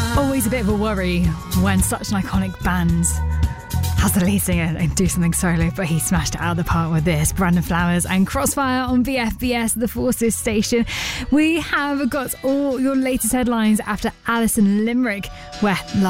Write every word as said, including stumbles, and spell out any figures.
Always a bit of a worry when such an iconic band has the lead singer and do something solo, but he smashed it out of the park with this. Brandon Flowers and Crossfire on B F B S, the Forces station. We have got all your latest headlines after Alison Limerick, where